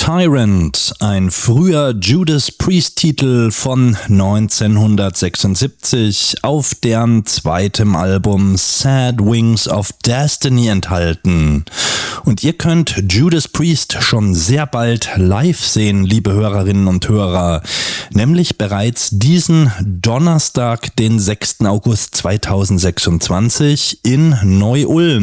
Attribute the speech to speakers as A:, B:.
A: Tyrant, ein früher Judas Priest-Titel von 1976, auf deren zweitem Album Sad Wings of Destiny enthalten. Und ihr könnt Judas Priest schon sehr bald live sehen, liebe Hörerinnen und Hörer, nämlich bereits diesen Donnerstag, den 6. August 2026 in Neu-Ulm.